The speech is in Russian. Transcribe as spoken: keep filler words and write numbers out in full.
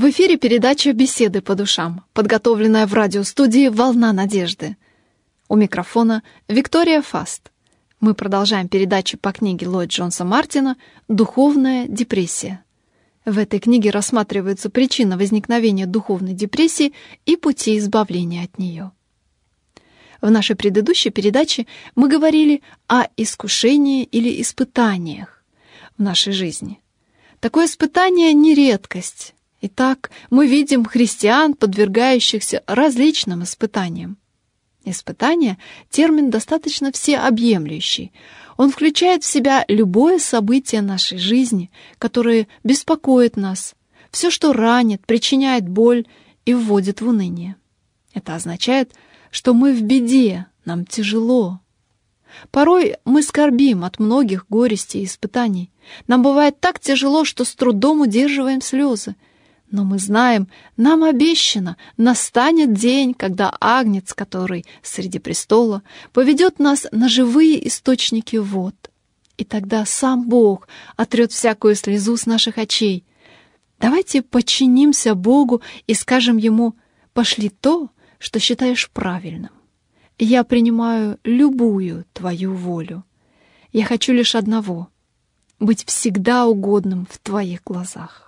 В эфире передача «Беседы по душам», подготовленная в радиостудии «Волна надежды». У микрофона Виктория Фаст. Мы продолжаем передачу по книге Ллойд Джонса Мартина «Духовная депрессия». В этой книге рассматривается причина возникновения духовной депрессии и пути избавления от нее. В нашей предыдущей передаче мы говорили о искушении или испытаниях в нашей жизни. Такое испытание не редкость. Итак, мы видим христиан, подвергающихся различным испытаниям. Испытание — термин достаточно всеобъемлющий. Он включает в себя любое событие нашей жизни, которое беспокоит нас, все, что ранит, причиняет боль и вводит в уныние. Это означает, что мы в беде, нам тяжело. Порой мы скорбим от многих горестей и испытаний. Нам бывает так тяжело, что с трудом удерживаем слезы. Но мы знаем, нам обещано, настанет день, когда Агнец, который среди престола, поведет нас на живые источники вод. И тогда сам Бог отрет всякую слезу с наших очей. Давайте подчинимся Богу и скажем Ему: «Пошли то, что считаешь правильным. Я принимаю любую Твою волю. Я хочу лишь одного — быть всегда угодным в Твоих глазах».